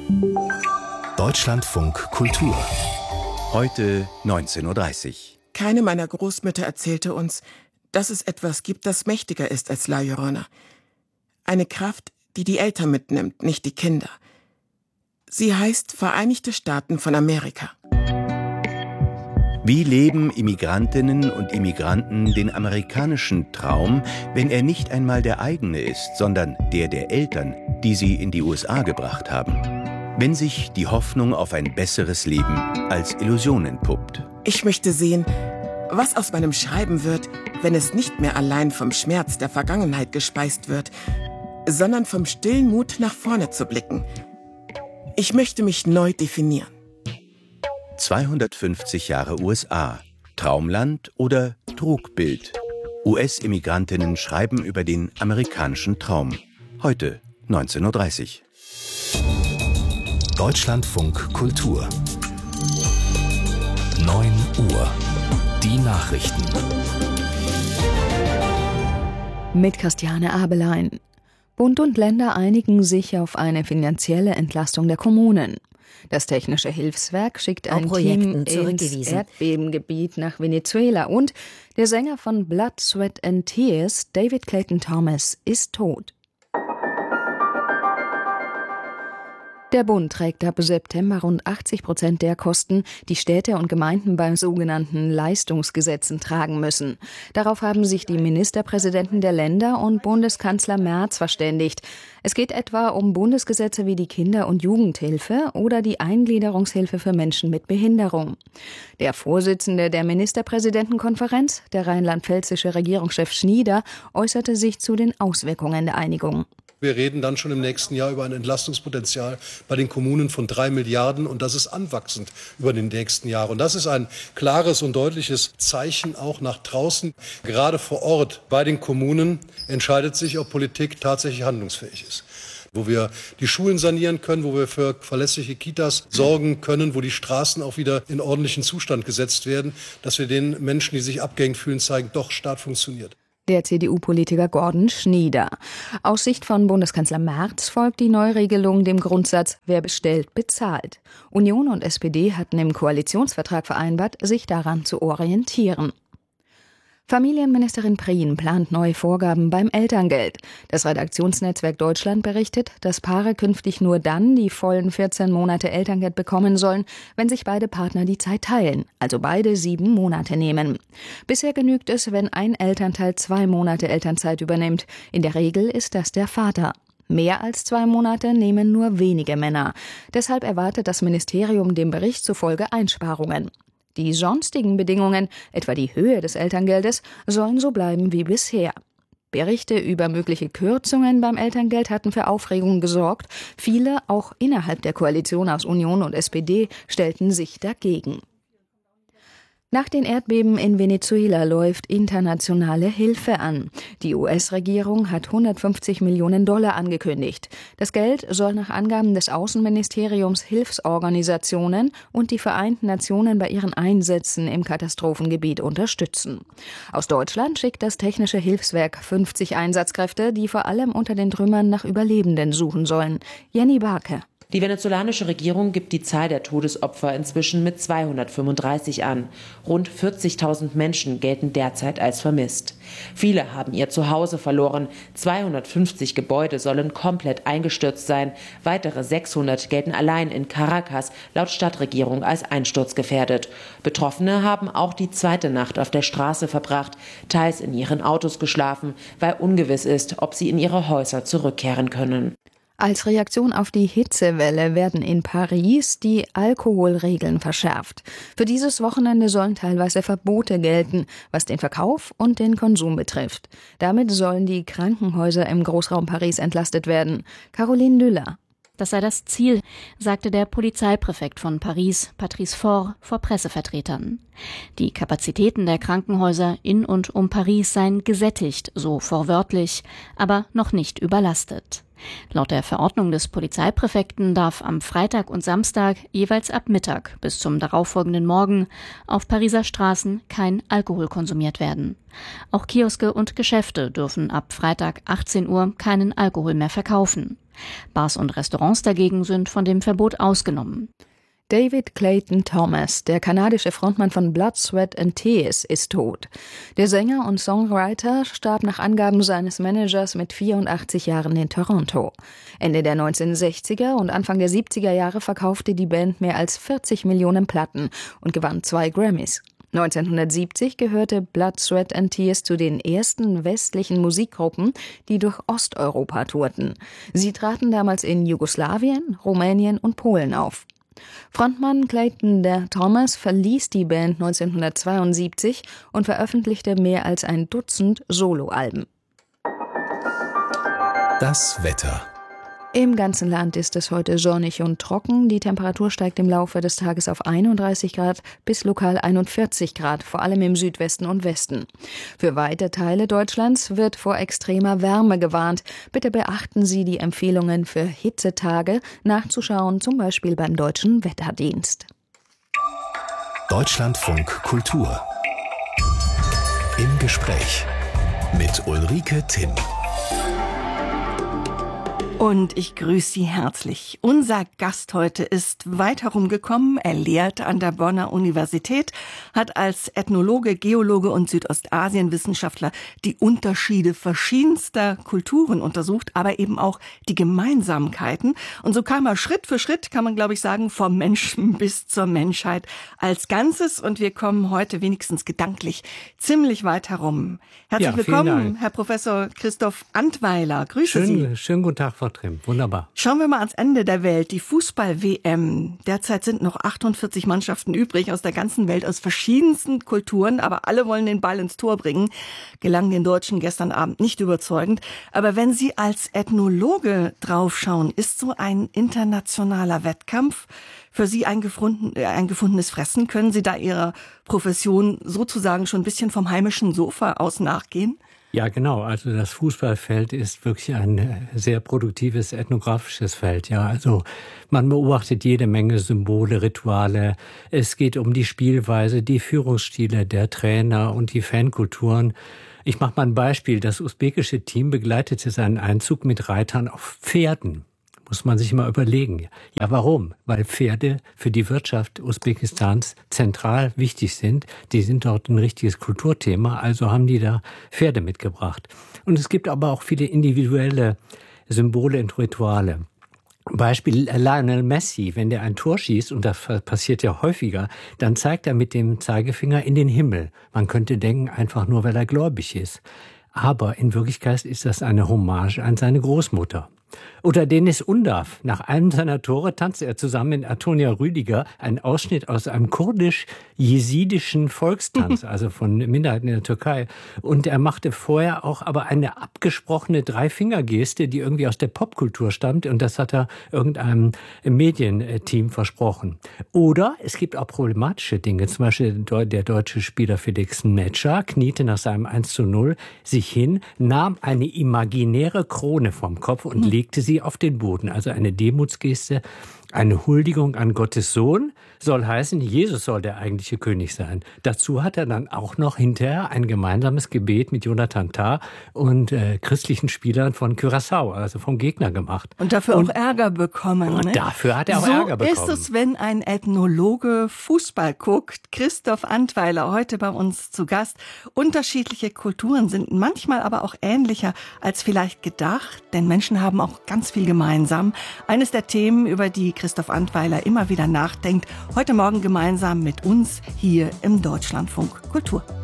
Deutschlandfunk Kultur. Heute 19:30 Uhr. Keine meiner Großmütter erzählte uns, dass es etwas gibt, das mächtiger ist als La Llorona. Eine Kraft, die die Eltern mitnimmt, nicht die Kinder. Sie heißt Vereinigte Staaten von Amerika. Wie leben Immigrantinnen und Immigranten den amerikanischen Traum, wenn er nicht einmal der eigene ist, sondern der der Eltern, die sie in die USA gebracht haben? Wenn sich die Hoffnung auf ein besseres Leben als Illusion entpuppt. Ich möchte sehen, was aus meinem Schreiben wird, wenn es nicht mehr allein vom Schmerz der Vergangenheit gespeist wird, sondern vom stillen Mut, nach vorne zu blicken. Ich möchte mich neu definieren. 250 Jahre USA. Traumland oder Trugbild? US-Immigrantinnen schreiben über den amerikanischen Traum. Heute 19:30 Uhr. Deutschlandfunk Kultur. 9 Uhr. Die Nachrichten. Mit Christiane Abelein. Bund und Länder einigen sich auf eine finanzielle Entlastung der Kommunen. Das Technische Hilfswerk schickt ein Team ins Erdbebengebiet nach Venezuela und der Sänger von Blood, Sweat and Tears, David Clayton Thomas, ist tot. Der Bund trägt ab September rund 80% der Kosten, die Städte und Gemeinden bei sogenannten Leistungsgesetzen tragen müssen. Darauf haben sich die Ministerpräsidenten der Länder und Bundeskanzler Merz verständigt. Es geht etwa um Bundesgesetze wie die Kinder- und Jugendhilfe oder die Eingliederungshilfe für Menschen mit Behinderung. Der Vorsitzende der Ministerpräsidentenkonferenz, der rheinland-pfälzische Regierungschef Schnieder, äußerte sich zu den Auswirkungen der Einigung. Wir reden dann schon im nächsten Jahr über ein Entlastungspotenzial bei den Kommunen von 3 Milliarden und das ist anwachsend über die nächsten Jahre. Und das ist ein klares und deutliches Zeichen auch nach draußen. Gerade vor Ort bei den Kommunen entscheidet sich, ob Politik tatsächlich handlungsfähig ist. Wo wir die Schulen sanieren können, wo wir für verlässliche Kitas sorgen können, wo die Straßen auch wieder in ordentlichen Zustand gesetzt werden, dass wir den Menschen, die sich abgehängt fühlen, zeigen, doch, Staat funktioniert. Der CDU-Politiker Gordon Schnieder. Aus Sicht von Bundeskanzler Merz folgt die Neuregelung dem Grundsatz, wer bestellt, bezahlt. Union und SPD hatten im Koalitionsvertrag vereinbart, sich daran zu orientieren. Familienministerin Prien plant neue Vorgaben beim Elterngeld. Das Redaktionsnetzwerk Deutschland berichtet, dass Paare künftig nur dann die vollen 14 Monate Elterngeld bekommen sollen, wenn sich beide Partner die Zeit teilen, also beide 7 Monate nehmen. Bisher genügt es, wenn ein Elternteil 2 Monate Elternzeit übernimmt. In der Regel ist das der Vater. Mehr als 2 Monate nehmen nur wenige Männer. Deshalb erwartet das Ministerium dem Bericht zufolge Einsparungen. Die sonstigen Bedingungen, etwa die Höhe des Elterngeldes, sollen so bleiben wie bisher. Berichte über mögliche Kürzungen beim Elterngeld hatten für Aufregung gesorgt. Viele, auch innerhalb der Koalition aus Union und SPD, stellten sich dagegen. Nach den Erdbeben in Venezuela läuft internationale Hilfe an. Die US-Regierung hat $150 Millionen angekündigt. Das Geld soll nach Angaben des Außenministeriums Hilfsorganisationen und die Vereinten Nationen bei ihren Einsätzen im Katastrophengebiet unterstützen. Aus Deutschland schickt das Technische Hilfswerk 50 Einsatzkräfte, die vor allem unter den Trümmern nach Überlebenden suchen sollen. Jenny Barke. Die venezolanische Regierung gibt die Zahl der Todesopfer inzwischen mit 235 an. Rund 40.000 Menschen gelten derzeit als vermisst. Viele haben ihr Zuhause verloren. 250 Gebäude sollen komplett eingestürzt sein. Weitere 600 gelten allein in Caracas laut Stadtregierung als einsturzgefährdet. Betroffene haben auch die zweite Nacht auf der Straße verbracht, teils in ihren Autos geschlafen, weil ungewiss ist, ob sie in ihre Häuser zurückkehren können. Als Reaktion auf die Hitzewelle werden in Paris die Alkoholregeln verschärft. Für dieses Wochenende sollen teilweise Verbote gelten, was den Verkauf und den Konsum betrifft. Damit sollen die Krankenhäuser im Großraum Paris entlastet werden. Caroline Düller. Das sei das Ziel, sagte der Polizeipräfekt von Paris, Patrice Faure, vor Pressevertretern. Die Kapazitäten der Krankenhäuser in und um Paris seien gesättigt, so Faure wörtlich, aber noch nicht überlastet. Laut der Verordnung des Polizeipräfekten darf am Freitag und Samstag jeweils ab Mittag bis zum darauffolgenden Morgen auf Pariser Straßen kein Alkohol konsumiert werden. Auch Kioske und Geschäfte dürfen ab Freitag 18 Uhr keinen Alkohol mehr verkaufen. Bars und Restaurants dagegen sind von dem Verbot ausgenommen. David Clayton Thomas, der kanadische Frontmann von Blood, Sweat and Tears, ist tot. Der Sänger und Songwriter starb nach Angaben seines Managers mit 84 Jahren in Toronto. Ende der 1960er und Anfang der 70er Jahre verkaufte die Band mehr als 40 Millionen Platten und gewann 2 Grammys. 1970 gehörte Blood, Sweat and Tears zu den ersten westlichen Musikgruppen, die durch Osteuropa tourten. Sie traten damals in Jugoslawien, Rumänien und Polen auf. Frontmann Clayton Thomas verließ die Band 1972 und veröffentlichte mehr als ein Dutzend Soloalben. Das Wetter. Im ganzen Land ist es heute sonnig und trocken. Die Temperatur steigt im Laufe des Tages auf 31 Grad bis lokal 41 Grad, vor allem im Südwesten und Westen. Für weite Teile Deutschlands wird vor extremer Wärme gewarnt. Bitte beachten Sie die Empfehlungen für Hitzetage, nachzuschauen, zum Beispiel beim Deutschen Wetterdienst. Deutschlandfunk Kultur. Im Gespräch mit Ulrike Timm. Und ich grüße Sie herzlich. Unser Gast heute ist weit herumgekommen. Er lehrt an der Bonner Universität, hat als Ethnologe, Geologe und Südostasienwissenschaftler die Unterschiede verschiedenster Kulturen untersucht, aber eben auch die Gemeinsamkeiten. Und so kam er Schritt für Schritt, kann man glaube ich sagen, vom Menschen bis zur Menschheit als Ganzes. Und wir kommen heute wenigstens gedanklich ziemlich weit herum. Herzlich willkommen, Herr Professor Christoph Antweiler. Grüße Sie. Schönen guten Tag, Frau Trimm. Wunderbar. Schauen wir mal ans Ende der Welt. Die Fußball-WM. Derzeit sind noch 48 Mannschaften übrig aus der ganzen Welt, aus verschiedensten Kulturen, aber alle wollen den Ball ins Tor bringen. Gelang den Deutschen gestern Abend nicht überzeugend. Aber wenn Sie als Ethnologe draufschauen, ist so ein internationaler Wettkampf für Sie ein gefundenes Fressen? Können Sie da Ihrer Profession sozusagen schon ein bisschen vom heimischen Sofa aus nachgehen? Ja, genau. Also das Fußballfeld ist wirklich ein sehr produktives ethnografisches Feld. Ja, also man beobachtet jede Menge Symbole, Rituale. Es geht um die Spielweise, die Führungsstile der Trainer und die Fankulturen. Ich mache mal ein Beispiel. Das usbekische Team begleitete seinen Einzug mit Reitern auf Pferden. Muss man sich mal überlegen. Ja, warum? Weil Pferde für die Wirtschaft Usbekistans zentral wichtig sind. Die sind dort ein richtiges Kulturthema, also haben die da Pferde mitgebracht. Und es gibt aber auch viele individuelle Symbole und Rituale. Beispiel Lionel Messi, wenn der ein Tor schießt, und das passiert ja häufiger, dann zeigt er mit dem Zeigefinger in den Himmel. Man könnte denken, einfach nur, weil er gläubig ist. Aber in Wirklichkeit ist das eine Hommage an seine Großmutter. Oder Deniz Undav. Nach einem seiner Tore tanzte er zusammen mit Antonia Rüdiger einen Ausschnitt aus einem kurdisch-jesidischen Volkstanz, also von Minderheiten in der Türkei. Und er machte vorher auch aber eine abgesprochene Dreifingergeste, die irgendwie aus der Popkultur stammt. Und das hat er irgendeinem Medienteam versprochen. Oder es gibt auch problematische Dinge. Zum Beispiel der deutsche Spieler Felix Metscher kniete nach seinem 1:0 sich hin, nahm eine imaginäre Krone vom Kopf und legte sie auf den Boden. Also eine Demutsgeste, eine Huldigung an Gottes Sohn, soll heißen, Jesus soll der eigentliche König sein. Dazu hat er dann auch noch hinterher ein gemeinsames Gebet mit Jonathan Tah und christlichen Spielern von Curaçao, also vom Gegner gemacht. Und dafür auch Ärger bekommen. Und dafür hat er auch Ärger bekommen. So ist es, wenn ein Ethnologe Fußball guckt. Christoph Antweiler, heute bei uns zu Gast. Unterschiedliche Kulturen sind manchmal aber auch ähnlicher als vielleicht gedacht, denn Menschen haben auch ganz viel gemeinsam. Eines der Themen, über die Christoph Antweiler immer wieder nachdenkt, heute Morgen gemeinsam mit uns hier im Deutschlandfunk Kultur.